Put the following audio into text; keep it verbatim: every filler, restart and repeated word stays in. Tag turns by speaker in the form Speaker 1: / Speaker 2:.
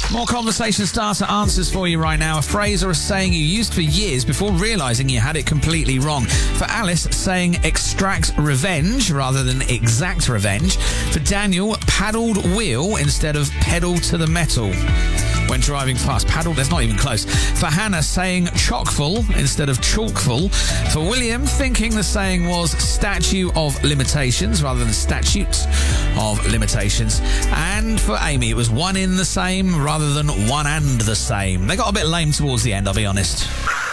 Speaker 1: More conversation starter answers for you right now. A phrase or a saying you used for years before realising you had it completely wrong. For Alice, saying extract revenge rather than exact revenge. For Daniel, paddled wheel instead of pedal to the metal. When driving fast, paddle, that's not even close. For Hannah, saying chockful instead of chalkful. For William, thinking the saying was statue of limitations rather than statute of limitations. And for Amy, it was one in the same rather than one and the same. They got a bit lame towards the end, I'll be honest.